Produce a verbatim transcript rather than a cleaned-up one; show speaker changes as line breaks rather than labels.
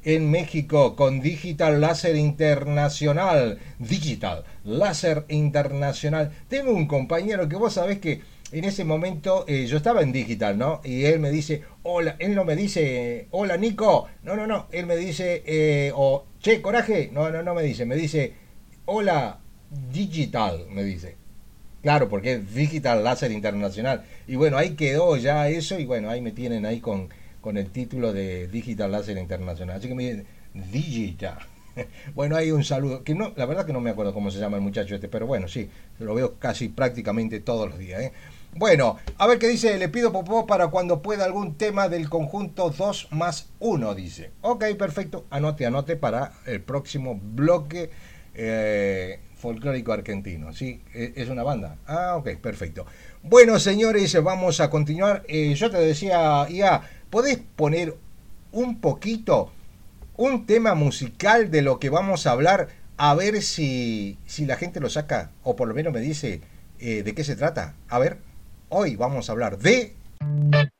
en México con Digital Láser Internacional. Digital Láser Internacional. Tengo un compañero que vos sabés que en ese momento eh, yo estaba en Digital, ¿no? Y él me dice, hola, él no me dice, hola Nico, no, no, no, él me dice, eh, o che, Coraje, no, no, no me dice, me dice, hola Digital, me dice. Claro, porque es Digital Láser Internacional. Y bueno, ahí quedó ya eso y bueno, ahí me tienen ahí con, con el título de Digital Láser Internacional. Así que me dicen, Digital. Bueno, hay un saludo, que no, la verdad que no me acuerdo cómo se llama el muchacho este, pero bueno, sí, lo veo casi prácticamente todos los días, ¿eh? Bueno, a ver qué dice, le pido popó para cuando pueda algún tema del conjunto dos más uno, dice. Ok, perfecto, anote, anote para el próximo bloque eh, folclórico argentino, ¿sí? ¿Es una banda? Ah, ok, perfecto. Bueno, señores, vamos a continuar. Eh, yo te decía, Ia, ¿podés poner un poquito, un tema musical de lo que vamos a hablar? A ver si, si la gente lo saca, o por lo menos me dice eh, de qué se trata. A ver, hoy vamos a hablar de...